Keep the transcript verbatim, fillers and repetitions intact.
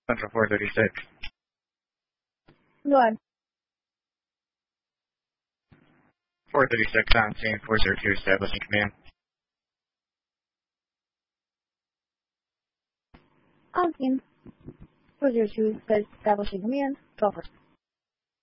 Central four thirty-six. Go ahead. four thirty-six on scene, four zero two establishing command. On scene. four zero two says establishing command. Go first.